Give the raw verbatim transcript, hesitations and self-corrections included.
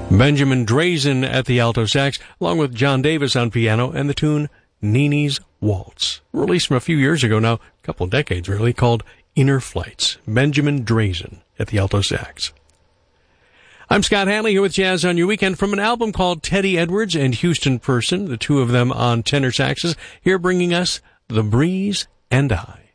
Benjamin Drazen at the alto sax, along with John Davis on piano, and the tune Nini's Waltz, released from a few years ago now, a couple of decades really, called Inner Flights. Benjamin Drazen at the alto sax. I'm Scott Hanley here with Jazz on Your Weekend from an album called Teddy Edwards and Houston Person, the two of them on tenor saxes, here bringing us The Breeze and I.